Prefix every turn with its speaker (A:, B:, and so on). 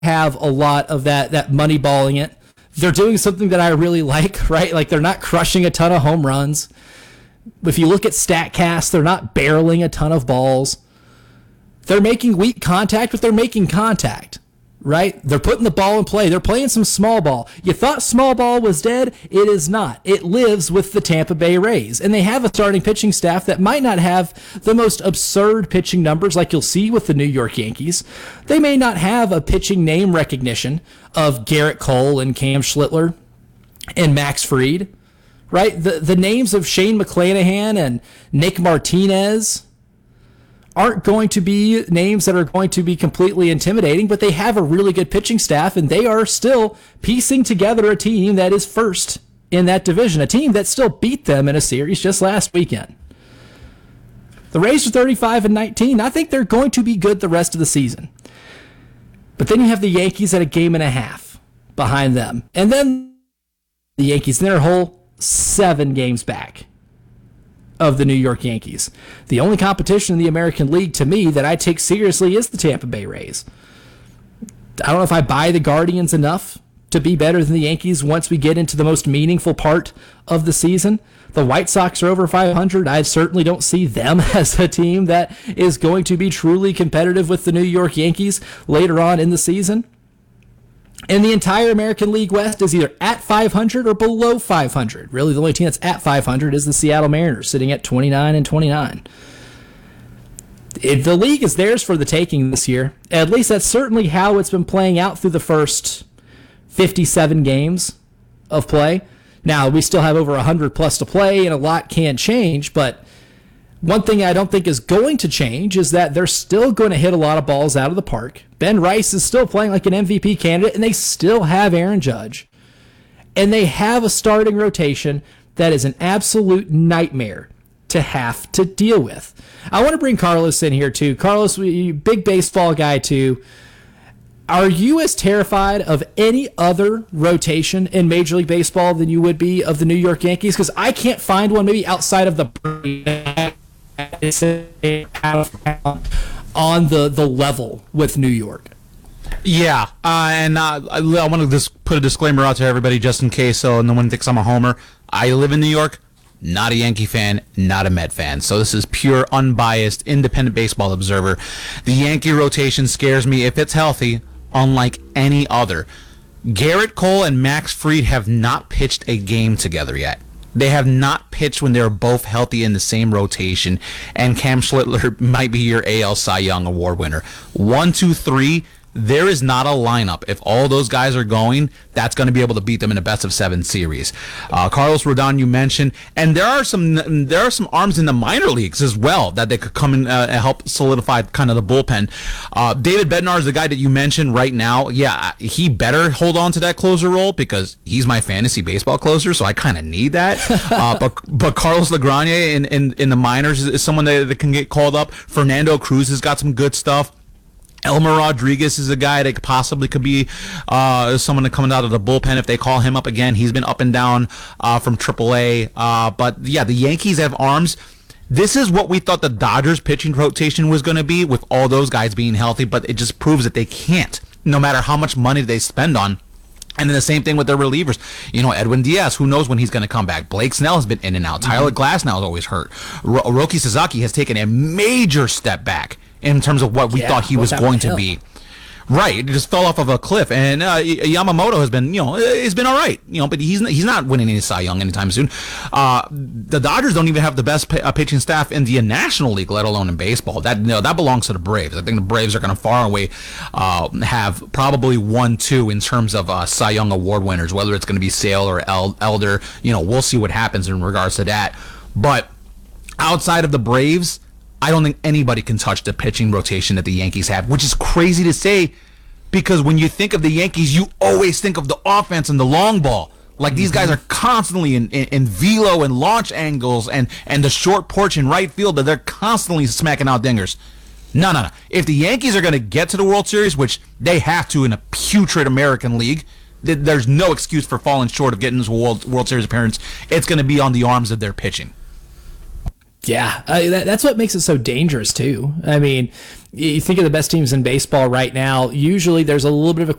A: have a lot of that money balling it. They're doing something that I really like, right? Like, they're not crushing a ton of home runs. If you look at StatCast, they're not barreling a ton of balls. They're making weak contact, but they're making contact, right? They're putting the ball in play. They're playing some small ball. You thought small ball was dead? It is not. It lives with the Tampa Bay Rays. And they have a starting pitching staff that might not have the most absurd pitching numbers like you'll see with the New York Yankees. They may not have a pitching name recognition of Garrett Cole and Cam Schlittler and Max Fried, right? The names of Shane McClanahan and Nick Martinez aren't going to be names that are going to be completely intimidating, but they have a really good pitching staff, and they are still piecing together a team that is first in that division, a team that still beat them in a series just last weekend. The Rays are 35-19. I think they're going to be good the rest of the season. But then you have the Yankees at a game and a half behind them. And then the Yankees, they're a whole 7 games back of the New York Yankees. The only competition in the American League to me that I take seriously is the Tampa Bay Rays. I don't know if I buy the Guardians enough to be better than the Yankees once we get into the most meaningful part of the season. The White Sox are over 500. I certainly don't see them as a team that is going to be truly competitive with the New York Yankees later on in the season. And the entire American League West is either at 500 or below 500. Really, the only team that's at 500 is the Seattle Mariners, sitting at 29-29. The league is theirs for the taking this year. At least that's certainly how it's been playing out through the first 57 games of play. Now, we still have over 100 plus to play, and a lot can change, but one thing I don't think is going to change is that they're still going to hit a lot of balls out of the park. Ben Rice is still playing like an MVP candidate, and they still have Aaron Judge. And they have a starting rotation that is an absolute nightmare to have to deal with. I want to bring Carlos in here, too. Carlos, big baseball guy, too. Are you as terrified of any other rotation in Major League Baseball than you would be of the New York Yankees? Because I can't find one, maybe outside of the on the level with New York.
B: Yeah, and I want to just put a disclaimer out to everybody just in case, so no one thinks I'm a homer. I live in New York, not a Yankee fan, not a Met fan. So this is pure, unbiased, independent baseball observer. The Yankee rotation scares me if it's healthy, unlike any other. Garrett Cole and Max Fried have not pitched a game together yet. They have not pitched when they're both healthy in the same rotation, and Cam Schlittler might be your AL Cy Young Award winner. 1, 2, 3. There is not a lineup. If all those guys are going, that's going to be able to beat them in a best-of-7 series. Carlos Rodon, you mentioned, and there are some arms in the minor leagues as well that they could come in and help solidify kind of the bullpen. David Bednar is the guy that you mentioned right now. Yeah, he better hold on to that closer role because he's my fantasy baseball closer, so I kind of need that. But Carlos Lagrania in the minors is someone that can get called up. Fernando Cruz has got some good stuff. Elmer Rodriguez is a guy that possibly could be someone that coming out of the bullpen if they call him up again. He's been up and down from AAA. But, yeah, the Yankees have arms. This is what we thought the Dodgers pitching rotation was going to be with all those guys being healthy, but it just proves that they can't, no matter how much money they spend on. And then the same thing with their relievers. You know, Edwin Diaz, who knows when he's going to come back. Blake Snell has been in and out. Tyler Glasnow is always hurt. Roki Sasaki has taken a major step back in terms of what we thought he was going to be. Right, it just fell off of a cliff, and Yamamoto has been, he's been all right, but he's not winning any Cy Young anytime soon. The Dodgers don't even have the best pitching staff in the National League, let alone in baseball. That belongs to the Braves. I think the Braves are going to far away have probably 1-2 in terms of Cy Young award winners, whether it's going to be Sale or Elder. We'll see what happens in regards to that. But outside of the Braves, I don't think anybody can touch the pitching rotation that the Yankees have, which is crazy to say because when you think of the Yankees, you always think of the offense and the long ball. Like these guys are constantly in velo and launch angles and the short porch in right field that they're constantly smacking out dingers. No. If the Yankees are going to get to the World Series, which they have to in a putrid American League, there's no excuse for falling short of getting this World Series appearance. It's going to be on the arms of their pitching.
A: Yeah, that's what makes it so dangerous too. I mean, you think of the best teams in baseball right now. Usually, there's a little bit of a